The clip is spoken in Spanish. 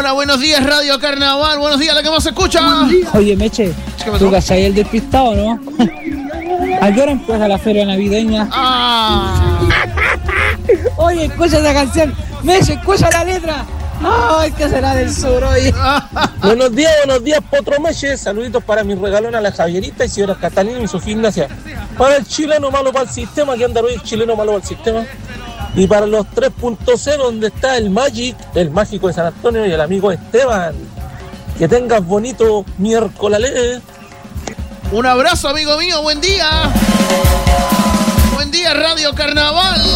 Hola, buenos días, Radio Carnaval. Buenos días, la que más se escucha. Oye, Meche, ¿tú cachai el despistado, no? ¿A qué hora empieza la feria navideña? Oye, escucha esa canción. Meche, escucha la letra. ¡Ay, qué será del sur hoy! Buenos días, Potro Meche. Saluditos para mi regalona, la Javierita y señora Catalina y Sofía Ignacia. Para el chileno malo para el sistema, que anda hoy el chileno malo para el sistema. Y para los 3.0, donde está el Magic, el mágico de San Antonio y el amigo Esteban. Que tengas bonito miércoles. Un abrazo, amigo mío. Buen día. Buen día, Radio Carnaval.